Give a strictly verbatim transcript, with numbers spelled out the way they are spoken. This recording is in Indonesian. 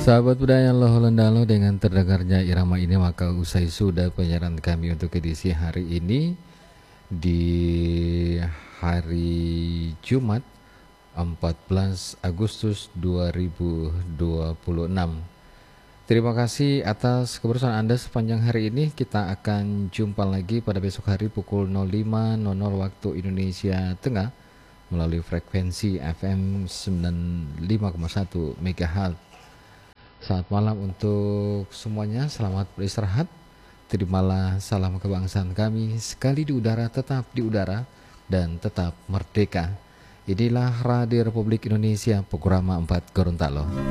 Sahabat budaya Loh Lendalo, dengan terdengarnya irama ini maka usai sudah penyiaran kami untuk edisi hari ini di hari Jumat empat belas Agustus dua ribu dua puluh enam. Terima kasih atas kebersamaan Anda sepanjang hari ini. Kita akan jumpa lagi pada besok hari pukul nol lima nol nol waktu Indonesia Tengah melalui frekuensi F M sembilan puluh lima koma satu megahertz. Selamat malam untuk semuanya, selamat beristirahat. Terimalah salam kebangsaan kami, sekali di udara tetap di udara dan tetap merdeka. Inilah Radio Republik Indonesia, Purama empat Gorontalo.